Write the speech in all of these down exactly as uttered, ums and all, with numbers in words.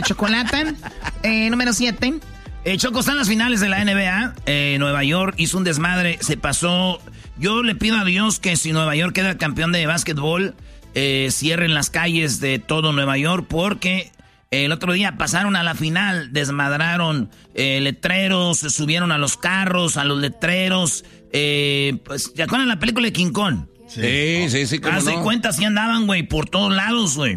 la chocolata. Eh, número siete. Eh, Choco, están las finales de la N B A. Eh, Nueva York hizo un desmadre, se pasó. Yo le pido a Dios que si Nueva York queda campeón de básquetbol, eh, cierren las calles de todo Nueva York, porque el otro día pasaron a la final, desmadraron eh, letreros, se subieron a los carros, a los letreros. Eh, pues, ¿te acuerdan la película de King Kong? Sí, sí, sí. Haz de no? cuenta, así andaban, güey, por todos lados, güey.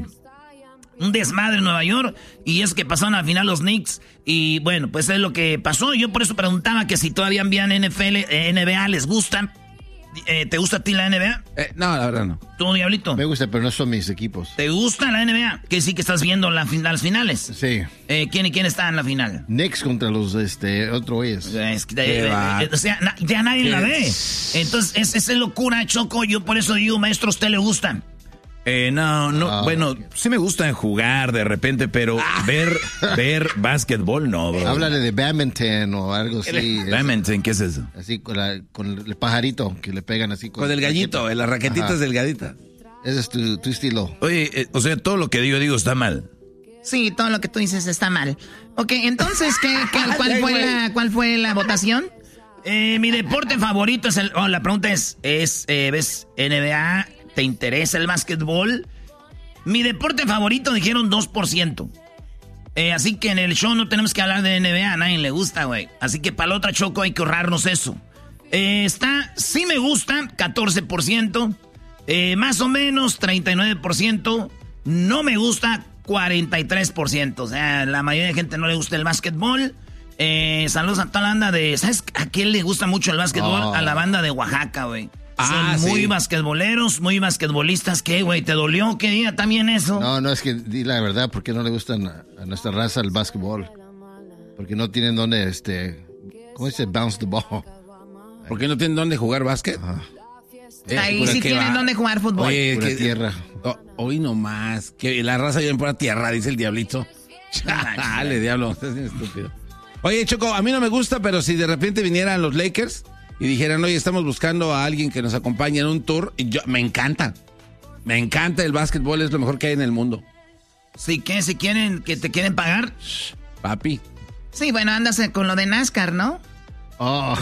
Un desmadre en Nueva York, y es que pasaron al final los Knicks, y bueno, pues es lo que pasó. Yo por eso preguntaba que si todavía envían N F L, eh, N B A, ¿les gusta? Eh, ¿Te gusta a ti la N B A? Eh, no, la verdad no. ¿Tú, Diablito? Me gusta, pero no son mis equipos. ¿Te gusta la N B A? Que sí que estás viendo la fin- las finales. Sí. Eh, ¿Quién y quién está en la final? Knicks contra los, este, otro es. Es que, eh, eh, o sea, na- ya nadie la ve. Entonces, es, esa es locura, Choco. Yo por eso digo, maestro, ¿a usted le gusta? Eh, no, no, Ah, bueno, okay. sí me gusta jugar de repente, pero ver, ver básquetbol no, bro. Háblale de badminton o algo así. es- Badminton, ¿qué es eso? Así con, la, con el pajarito que le pegan así. Con el gallito, en las raquetitas Ajá. delgaditas. Ese es tu, tu estilo. Oye, eh, o sea, todo lo que yo digo está mal. Sí, todo lo que tú dices está mal. Ok, entonces, ¿qué, qué, cuál, fue la, ¿cuál fue la votación? Eh, mi deporte favorito es el... Oh, la pregunta es, es eh, ¿ves N B A? ¿Te interesa el básquetbol? Mi deporte favorito dijeron dos por ciento. Eh, así que en el show no tenemos que hablar de N B A, a nadie le gusta, güey. Así que para la otra, Choco, hay que ahorrarnos eso. Eh, está, sí me gusta, catorce por ciento. Eh, más o menos, treinta y nueve por ciento. No me gusta, cuarenta y tres por ciento. O sea, la mayoría de gente no le gusta el básquetbol. Eh, saludos a toda la banda de... ¿Sabes a quién le gusta mucho el básquetbol? Oh. A la banda de Oaxaca, güey. Ah, Son muy sí. basquetboleros, muy basquetbolistas. ¿Qué, güey? ¿Te dolió? ¿Qué día también eso? No, no, es que di la verdad, ¿por qué no le gustan a, a nuestra raza el básquetbol? Porque no tienen donde, este, ¿cómo dice? Bounce the ball. ¿Por qué no tienen dónde jugar básquet? Eh, Ahí pura sí que tienen va. donde jugar fútbol. Oye, pura que- tierra. Oh, hoy nomás, que la raza viene por la tierra, dice el diablito. Dale, diablo, estás bien estúpido. Oye, Choco, a mí no me gusta, pero si de repente vinieran los Lakers y dijeran, oye, estamos buscando a alguien que nos acompañe en un tour, y yo, me encanta. Me encanta el básquetbol, es lo mejor que hay en el mundo. Sí, ¿qué? Si quieren, que te quieren pagar. Papi. Sí, bueno, andas con lo de NASCAR, ¿no? Oh,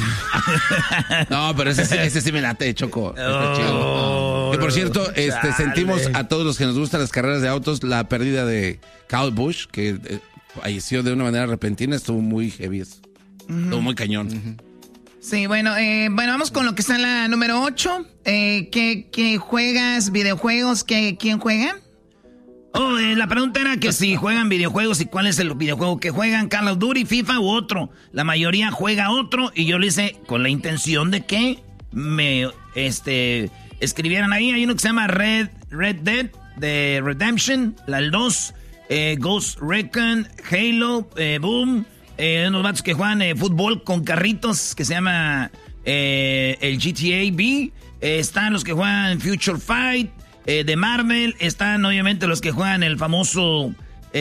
No, pero ese, sí- ese sí me late, Choco. Está Oh, chido. Que por cierto, este, chale. sentimos a todos los que nos gustan las carreras de autos la pérdida de Kyle Busch, que eh, falleció de una manera repentina, estuvo muy heavy. eso. Estuvo muy cañón. Sí, bueno, eh, bueno, vamos con lo que está en la número ocho. Eh, ¿qué, qué juegas? ¿Videojuegos? ¿Qué, ¿Quién juega? Oh, eh, la pregunta era que si juegan videojuegos y cuál es el videojuego que juegan, Call of Duty, FIFA u otro. La mayoría juega otro y yo lo hice con la intención de que me este, escribieran ahí. Hay uno que se llama Red, Red Dead de Redemption, la el dos, eh, Ghost Recon, Halo, eh, Boom, eh, unos vatos que juegan eh, fútbol con carritos que se llama eh, el G T A V. Eh, están los que juegan Future Fight. Eh, de Marvel, están obviamente los que juegan el famoso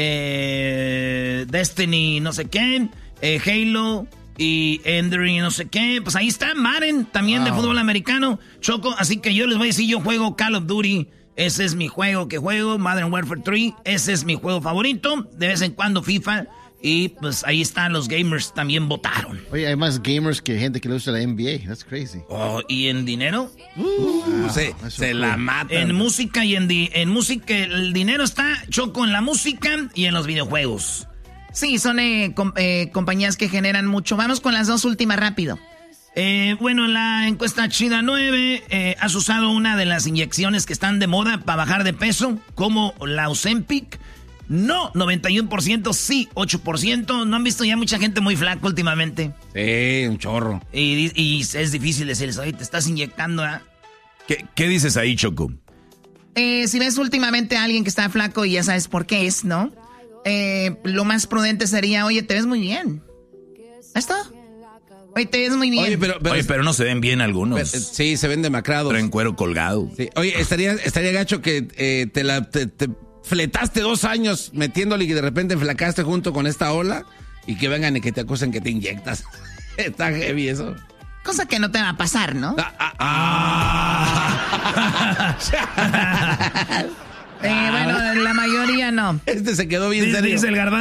eh, Destiny no sé qué, eh, Halo y Ender y no sé qué. Pues ahí está Madden, también de Wow. fútbol americano, Choco. Así que yo les voy a decir, yo juego Call of Duty. Ese es mi juego que juego, Modern Warfare tres. Ese es mi juego favorito. De vez en cuando FIFA. Y pues ahí están los gamers, también votaron. oye, hay más gamers que gente que le gusta la N B A. That's crazy. Oh, ¿y en dinero? Uh, se eso se cool. la matan. En música y en, di- en música, el dinero está, Choco, en la música y en los videojuegos. Sí, son eh, com- eh, compañías que generan mucho. Vamos con las dos últimas rápido. Eh, bueno, en la encuesta China nueve, eh, ¿has usado una de las inyecciones que están de moda para bajar de peso? Como la Ozempic. No, noventa y uno por ciento, sí, ocho por ciento. ¿No han visto ya mucha gente muy flaca últimamente? Sí, un chorro. Y, di- y es difícil decirles, oye, te estás inyectando, ¿ah? ¿Qué, qué dices ahí, Choco? Eh, si ves últimamente a alguien que está flaco y ya sabes por qué es, ¿no? Eh, lo más prudente sería, oye, te ves muy bien. ¿Esto? Oye, te ves muy bien. Oye, pero, pero- Oye, pero no se ven bien algunos. pero, eh, sí, se ven demacrados. Traen cuero colgado. Sí. Oye, estaría, estaría gacho que eh, te la te, te fletaste dos años metiéndole y que de repente enflacaste junto con esta ola y que vengan y que te acusen que te inyectas. Está heavy eso. Cosa que no te va a pasar, ¿no? Ah, ah, ah. Eh, bueno, la mayoría no. Este se quedó bien Dice, serio. dice el garbanzo.